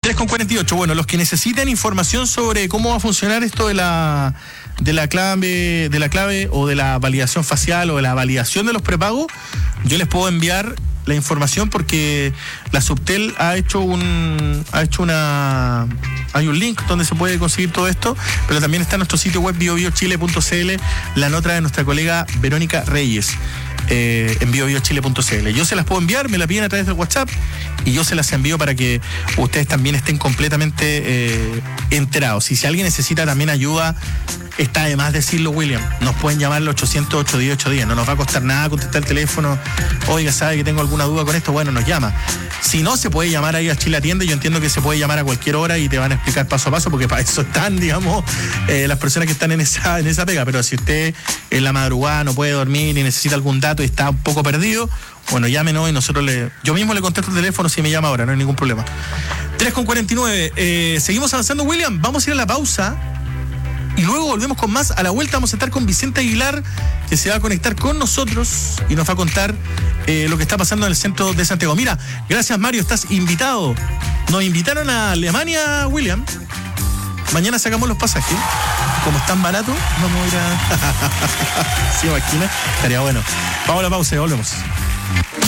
3:48. Bueno, los que necesiten información sobre cómo va a funcionar esto de la clave o de la validación facial o de la validación de los prepagos, yo les puedo enviar la información porque la Subtel hay un link donde se puede conseguir todo esto, pero también está en nuestro sitio web biobiochile.cl la nota de nuestra colega Verónica Reyes en biobiochile.cl. Yo se las puedo enviar, me la piden a través del WhatsApp y yo se las envío para que ustedes también estén completamente enterados. Y si alguien necesita también ayuda, está de más decirlo, William. Nos pueden llamar al 800-810-810. No nos va a costar nada contestar el teléfono. Oiga, ¿sabe que tengo alguna duda con esto? Bueno, nos llama. Si no, se puede llamar ahí a Chile Atiende. Yo entiendo que se puede llamar a cualquier hora y te van a explicar paso a paso, porque para eso están, digamos, las personas que están en esa pega. Pero si usted en la madrugada no puede dormir y necesita algún dato y está un poco perdido, bueno, llámenos y yo mismo le contesto el teléfono si me llama ahora, no hay ningún problema. 3:49. Seguimos avanzando, William. Vamos a ir a la pausa y luego volvemos con más. A la vuelta vamos a estar con Vicente Aguilar, que se va a conectar con nosotros y nos va a contar lo que está pasando en el centro de Santiago. Mira, gracias, Mario, estás invitado. Nos invitaron a Alemania, William. Mañana sacamos los pasajes. Como están baratos, vamos a ir a... ¿Se imagina? Estaría bueno. Vamos a la pausa y volvemos.